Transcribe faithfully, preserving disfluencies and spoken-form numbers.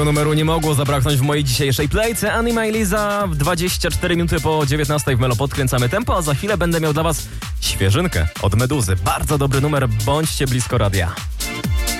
Numeru nie mogło zabraknąć w mojej dzisiejszej playce. Anima i Liza w dwadzieścia cztery minuty po dziewiętnastej w Melo podkręcamy tempo, a za chwilę będę miał dla was świeżynkę od Meduzy. Bardzo dobry numer, bądźcie blisko radia.